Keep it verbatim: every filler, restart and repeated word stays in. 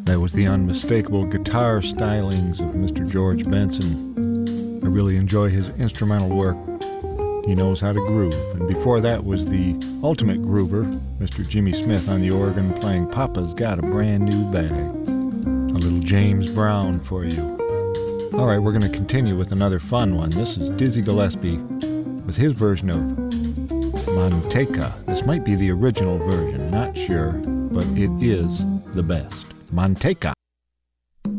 That was the unmistakable guitar stylings of Mister George Benson. I really enjoy his instrumental work. He knows how to groove. And before that was the ultimate groover, Mister Jimmy Smith on the organ playing Papa's Got a Brand New Bag. A little James Brown for you. All right, we're going to continue with another fun one. This is Dizzy Gillespie with his version of Manteca. This might be the original version, not sure, but it is the best. Manteca.